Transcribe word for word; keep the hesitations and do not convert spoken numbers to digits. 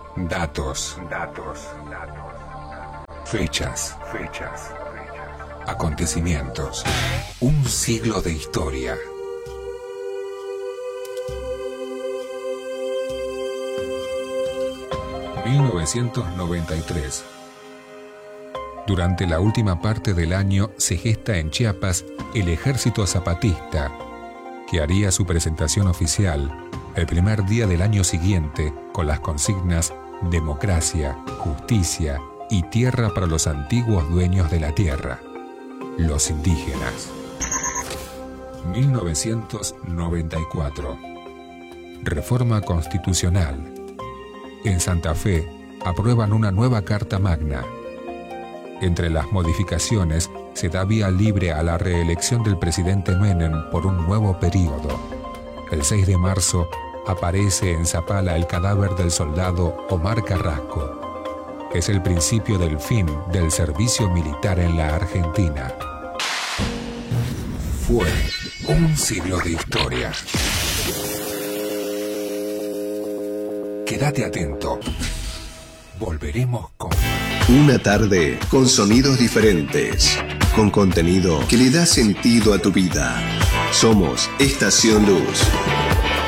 Datos. Datos. Fechas. Fechas. Acontecimientos. Un siglo de historia. mil novecientos noventa y tres. Durante la última parte del año se gesta en Chiapas el Ejército Zapatista, que haría su presentación oficial el primer día del año siguiente con las consignas democracia, justicia y tierra para los antiguos dueños de la tierra, los indígenas. mil novecientos noventa y cuatro. Reforma constitucional. En Santa Fe aprueban una nueva Carta Magna. Entre las modificaciones se da vía libre a la reelección del presidente Menem por un nuevo período. El seis de marzo aparece en Zapala el cadáver del soldado Omar Carrasco. Es el principio del fin del servicio militar en la Argentina. Fue un siglo de historia. Quédate atento. Volveremos con... Una tarde con sonidos diferentes, con contenido que le da sentido a tu vida. Somos Estación Luz.